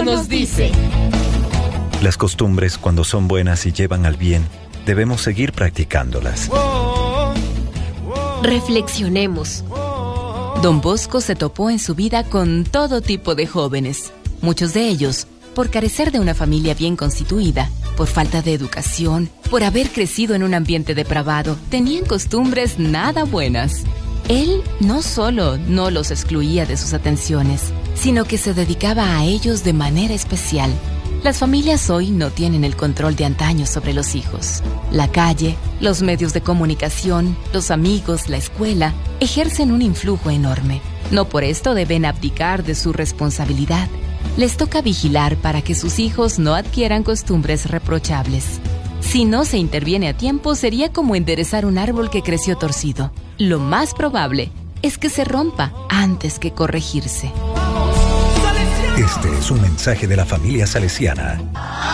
nos dice. Las costumbres, cuando son buenas y llevan al bien, debemos seguir practicándolas. Reflexionemos. Don Bosco se topó en su vida con todo tipo de jóvenes. Muchos de ellos, por carecer de una familia bien constituida, por falta de educación, por haber crecido en un ambiente depravado, tenían costumbres nada buenas. Él no solo no los excluía de sus atenciones, sino que se dedicaba a ellos de manera especial. Las familias hoy no tienen el control de antaño sobre los hijos. La calle, los medios de comunicación, los amigos, la escuela, ejercen un influjo enorme. No por esto deben abdicar de su responsabilidad. Les toca vigilar para que sus hijos no adquieran costumbres reprochables. Si no se interviene a tiempo, sería como enderezar un árbol que creció torcido. Lo más probable es que se rompa antes que corregirse. Este es un mensaje de la familia salesiana.